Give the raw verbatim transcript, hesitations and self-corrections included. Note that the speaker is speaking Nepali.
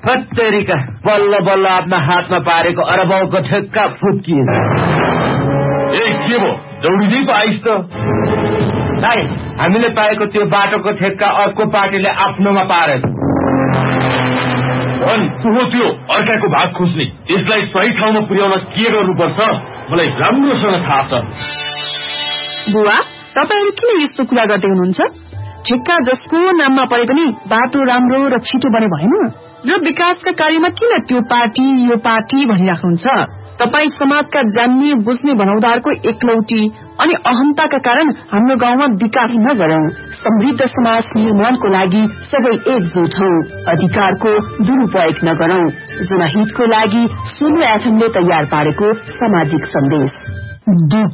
हत्तेरीका बल्ल बल्ल आफ्ना हातमा पारेको अरबौको ठेक्का फुत्किए। ए के भो दौडिँदै पो आइस त? भाइ हामीले पाएको त्यो बाटोको ठेक्का अर्को पार्टीले आफ्नोमा पारेछ। भन को त्यो अर्काको भाग खोज्ने? यसलाई सही ठाउँमा पुर्याउन के गर्नुपर्छ मलाई राम्रोसँग थाहा छ। बुवा तपाईहरु किन यस्तो कुरा गर्दै हुनुहुन्छ? ठेक्का जसको नाममा परे पनि बाटो राम्रो र छिटो बने भएन र विकासका कार्यमा किन त्यो पार्टी यो पार्टी भनिराख्नुहुन्छ? तपाई समाजका जान्ने बुझ्ने भनाउँदारको एकलौटी अनि अहमताका कारण हाम्रो गाउँमा विकास नगरौं। समृद्ध समाज निर्माणको लागि सबै एकजुट हौं। अधिकारको दुरुपयोग नगरौं। जनहितको लागि सुनो एफएमले तयार पारेको सामाजिक सन्देश।